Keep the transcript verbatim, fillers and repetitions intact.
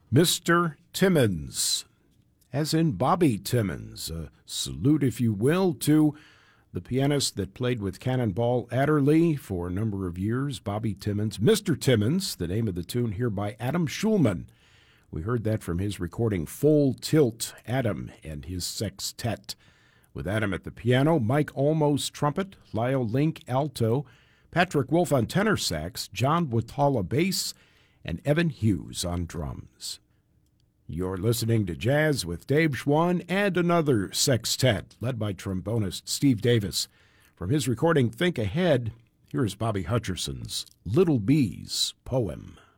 Mister Timmons, as in Bobby Timmons. A salute, if you will, to the pianist that played with Cannonball Adderley for a number of years, Bobby Timmons. Mister Timmons, the name of the tune here by Adam Schulman. We heard that from his recording Full Tilt, Adam and his Sextet. With Adam at the piano, Mike Olmos trumpet, Lyle Link alto, Patrick Wolf on tenor sax, John Watala bass, and Evan Hughes on drums. You're listening to Jazz with Dave Schwann and another sextet led by trombonist Steve Davis. From his recording Think Ahead, here's Bobby Hutcherson's Little Bees poem.